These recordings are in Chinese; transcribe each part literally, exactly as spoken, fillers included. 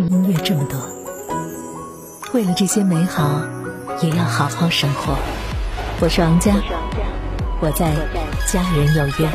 音乐这么多，为了这些美好也要好好生活。我是王佳，我在家人有约。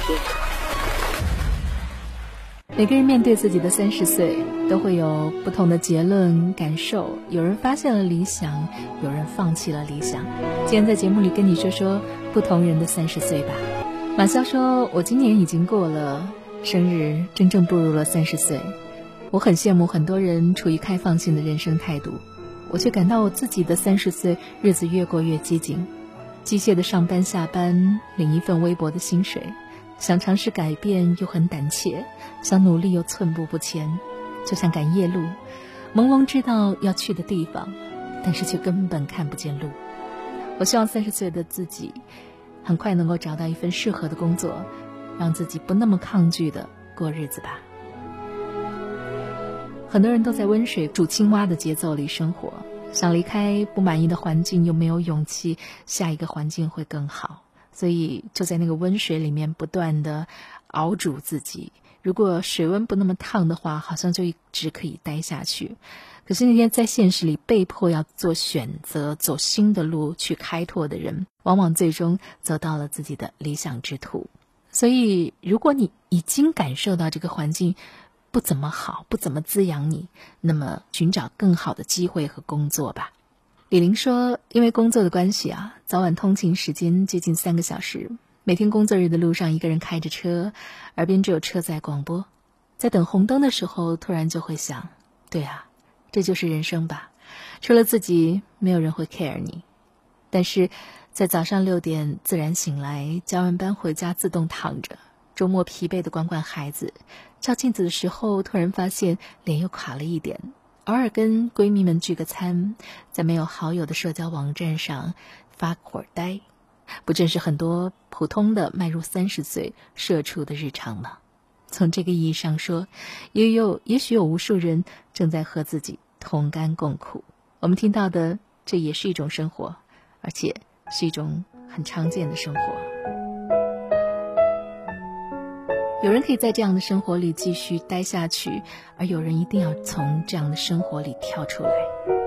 每个人面对自己的三十岁都会有不同的结论感受，有人发现了理想，有人放弃了理想。今天在节目里跟你说说不同人的三十岁吧。马潇说，我今年已经过了生日，真正步入了三十岁。我很羡慕很多人处于开放性的人生态度，我却感到我自己的三十岁日子越过越激进，机械的上班下班，领一份微薄的薪水，想尝试改变又很胆怯，想努力又寸步不前，就像赶夜路，朦胧知道要去的地方，但是却根本看不见路。我希望三十岁的自己很快能够找到一份适合的工作，让自己不那么抗拒的过日子吧。很多人都在温水煮青蛙的节奏里生活，想离开不满意的环境，又没有勇气下一个环境会更好，所以就在那个温水里面不断的熬煮自己。如果水温不那么烫的话，好像就一直可以待下去。可是那天在现实里被迫要做选择，走新的路去开拓的人，往往最终走到了自己的理想之途。所以如果你已经感受到这个环境不怎么好，不怎么滋养你，那么寻找更好的机会和工作吧。李玲说，因为工作的关系啊，早晚通勤时间接近三个小时，每天工作日的路上一个人开着车，耳边只有车载广播，在等红灯的时候突然就会想，对啊，这就是人生吧，除了自己没有人会 care 你。但是在早上六点自然醒来，加完班回家自动躺着，周末疲惫的管管孩子，照镜子的时候突然发现脸又垮了一点，偶尔跟闺蜜们聚个餐，在没有好友的社交网站上发会儿呆，不正是很多普通的迈入三十岁社畜的日常吗？从这个意义上说，也有也许有无数人正在和自己同甘共苦。我们听到的这也是一种生活，而且是一种很常见的生活。有人可以在这样的生活里继续待下去，而有人一定要从这样的生活里跳出来。